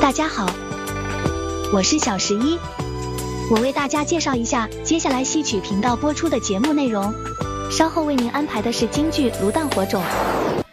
大家好，我是小11，我为大家介绍一下接下来戏曲频道播出的节目内容。稍后为您安排的是京剧《炉荡火种》。